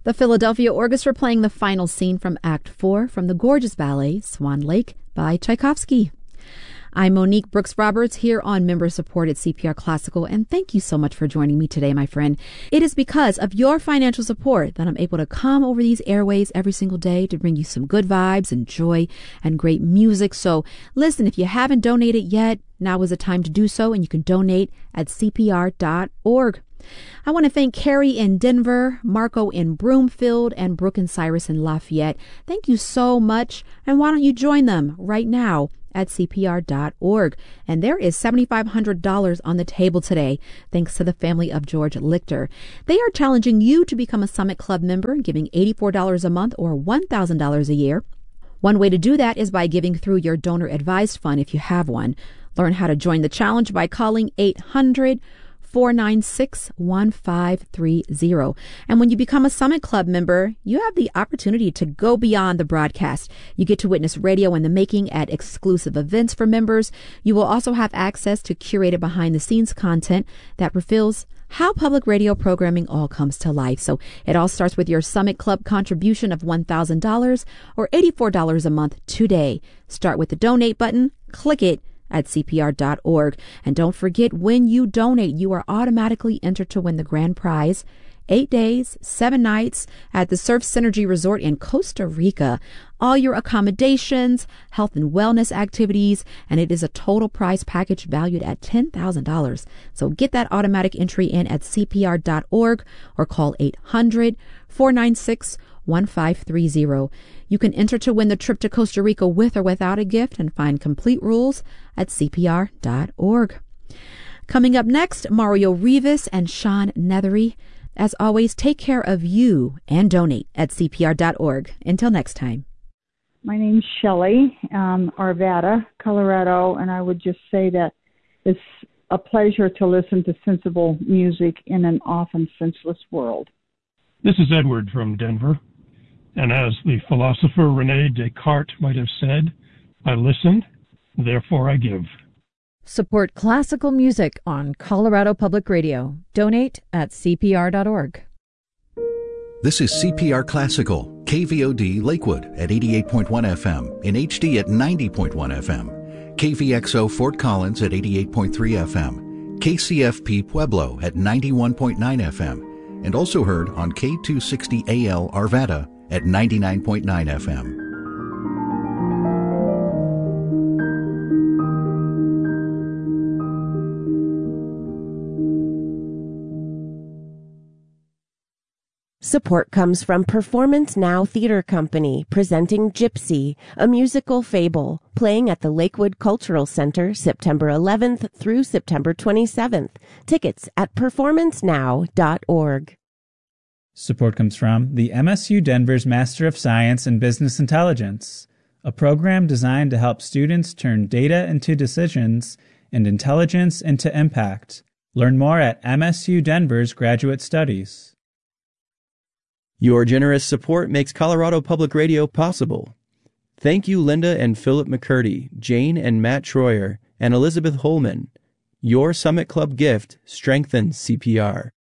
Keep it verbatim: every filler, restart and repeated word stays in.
The Philadelphia Orchestra playing the final scene from Act four from the gorgeous ballet Swan Lake by Tchaikovsky. I'm Monique Brooks-Roberts here on member-supported C P R Classical, and thank you so much for joining me today, my friend. It is because of your financial support that I'm able to come over these airways every single day to bring you some good vibes and joy and great music. So listen, if you haven't donated yet, now is the time to do so, and you can donate at C P R dot org. I want to thank Carrie in Denver, Marco in Broomfield, and Brooke and Cyrus in Lafayette. Thank you so much, and why don't you join them right now at C P R dot org. And there is seven thousand five hundred dollars on the table today, thanks to the family of George Lichter. They are challenging you to become a Summit Club member, giving eighty-four dollars a month or one thousand dollars a year. One way to do that is by giving through your donor-advised fund if you have one. Learn how to join the challenge by calling eight hundred, four nine six, one five three zero. And when you become a Summit Club member, you have the opportunity to go beyond the broadcast. You get to witness radio in the making at exclusive events for members. You will also have access to curated behind-the-scenes content that reveals how public radio programming all comes to life. So it all starts with your Summit Club contribution of one thousand dollars or eighty-four dollars a month today. Start with the donate button, click it at C P R dot org. And don't forget, when you donate, you are automatically entered to win the grand prize. Eight days, seven nights at the Surf Synergy Resort in Costa Rica. All your accommodations, health and wellness activities, and it is a total prize package valued at ten thousand dollars. So get that automatic entry in at C P R dot org or call eight hundred, four nine six, one five three zero. You can enter to win the trip to Costa Rica with or without a gift and find complete rules at C P R dot org. Coming up next, Mario Rivas and Sean Nethery. As always, take care of you and donate at C P R dot org. Until next time. My name's Shelley, um, Arvada, Colorado, and I would just say that it's a pleasure to listen to sensible music in an often senseless world. This is Edward from Denver, and as the philosopher René Descartes might have said, I listen, therefore I give. Support classical music on Colorado Public Radio. Donate at C P R dot org. This is C P R Classical, K V O D Lakewood at eighty-eight point one F M, in H D at ninety point one F M, K V X O Fort Collins at eighty-eight point three F M, K C F P Pueblo at ninety-one point nine F M, and also heard on K two sixty A L Arvada at ninety-nine point nine F M. Support comes from Performance Now Theater Company, presenting Gypsy, a musical fable, playing at the Lakewood Cultural Center September eleventh through September twenty-seventh. Tickets at performance now dot org. Support comes from the M S U Denver's Master of Science in Business Intelligence, a program designed to help students turn data into decisions and intelligence into impact. Learn more at M S U Denver's Graduate Studies. Your generous support makes Colorado Public Radio possible. Thank you, Linda and Philip McCurdy, Jane and Matt Troyer, and Elizabeth Holman. Your Summit Club gift strengthens C P R.